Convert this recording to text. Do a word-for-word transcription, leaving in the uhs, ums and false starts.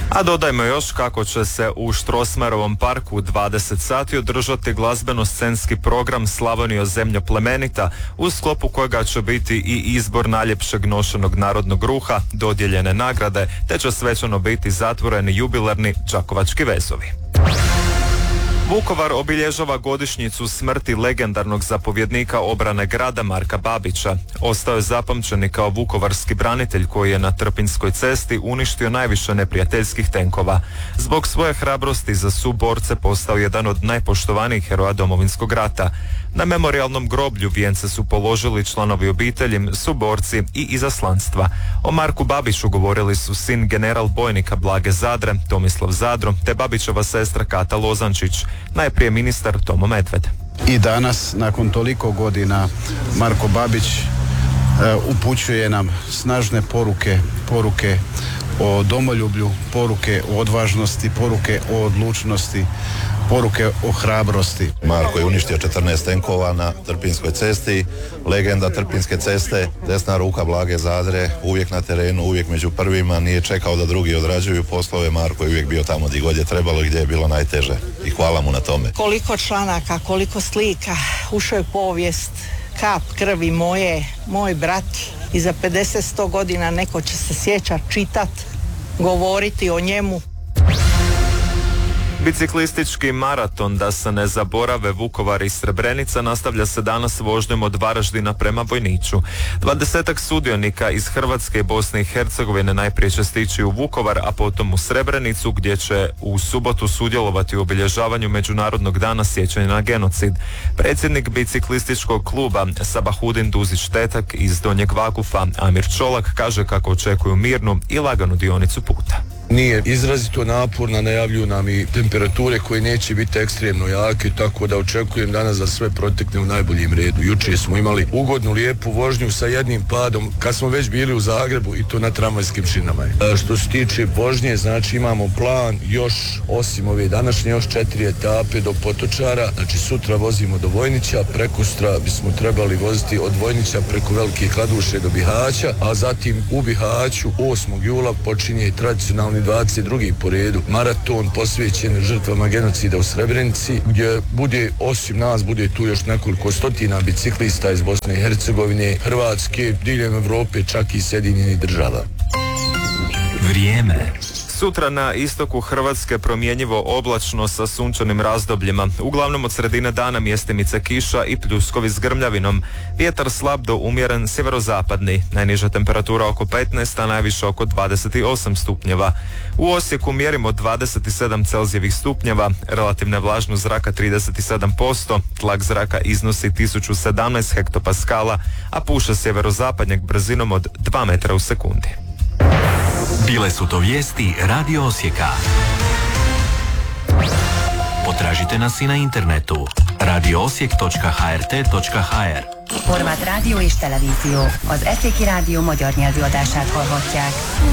A dodajmo još kako će se u Štrosmajerovom parku u dvadeset sati održati glazbeno-scenski program Slavonijo zemljo plemenita, u sklopu kojega će biti i izbor najljepšeg nošenog narodnog ruha, dodijeljene nagrade, te će svečano biti zatvoreni jubilarni Đakovački vezovi. Vukovar obilježava godišnjicu smrti legendarnog zapovjednika obrane grada Marka Babića. Ostao je zapamćen kao vukovarski branitelj koji je na Trpinjskoj cesti uništio najviše neprijateljskih tenkova. Zbog svoje hrabrosti za suborce postao jedan od najpoštovanijih heroja Domovinskog rata. Na memorijalnom groblju vijence su položili članovi obitelji, suborci i izaslanstva. O Marku Babiću govorili su sin general bojnika Blage Zadre, Tomislav Zadro, te Babićeva sestra Kata Lozančić, najprije ministar Tomo Medved. I danas, nakon toliko godina, Marko Babić e, upućuje nam snažne poruke, poruke o domoljublju, poruke o odvažnosti, poruke o odlučnosti, poruke o hrabrosti. Marko je uništio četrnaest tenkova na Trpinjskoj cesti, legenda Trpinjske ceste, desna ruka Blage Zadre, uvijek na terenu, uvijek među prvima, nije čekao da drugi odrađuju poslove. Marko je uvijek bio tamo gdje god je trebalo i gdje je bilo najteže i hvala mu na tome. Koliko članaka, koliko slika, ušao je povijest, kap krvi moje, moj brat, i za pedeset sto godina neko će se sjećat, čitat, govoriti o njemu. Biciklistički maraton Da se ne zaborave Vukovar i Srebrenica nastavlja se danas vožnjom od Varaždina prema Vojniću. Dvadesetak sudionika iz Hrvatske i Bosne i Hercegovine najprije će stići u Vukovar, a potom u Srebrenicu, gdje će u subotu sudjelovati u obilježavanju Međunarodnog dana sjećanja na genocid. Predsjednik biciklističkog kluba Sabahudin Duzić-Tetak iz Donjeg Vakufa Amir Čolak kaže kako očekuju mirnu i laganu dionicu puta. Nije izrazito naporna, najavljuju nam i temperature koje neće biti ekstremno jake, tako da očekujem danas da sve protekne u najboljem redu. Jučer smo imali ugodnu, lijepu vožnju sa jednim padom kad smo već bili u Zagrebu i to na tramvajskim šinama. E, što se tiče vožnje, znači imamo plan još, osim ove današnje, još četiri etape do Potočara. Znači sutra vozimo do Vojnića, prekustra bismo trebali voziti od Vojnića preko Velike Kladuše do Bihaća, a zatim u Bihaću osmog jula počinje i tradicionalni dvadeset drugi po redu maraton posvećen žrtvama genocida u Srebrenici, gdje bude, osim nas, bude tu još nekoliko stotina biciklista iz Bosne i Hercegovine, Hrvatske, diljem Evrope, čak i Sjedinjenih država. Vrijeme. Sutra na istoku Hrvatske promjenjivo oblačno sa sunčanim razdobljima. Uglavnom od sredine dana mjestimice kiša i pljuskovi s grmljavinom. Vjetar slab do umjeren sjeverozapadni. Najniža temperatura oko petnaest, a najviša oko dvadeset osam stupnjeva. U Osijeku mjerimo dvadeset sedam Celzijevih stupnjeva, relativna vlažnost zraka trideset sedam posto, tlak zraka iznosi tisuću sedamnaest hektopaskala, a puše sjeverozapadnjak brzinom od dva metra u sekundi. Bile su to vijesti Radio Osijeka. Potražite nas i na internetu radio osijek točka h r t točka h r. Horvát rádió és televízió az Eszéki Rádió magyar nyelvű adását hallhatják.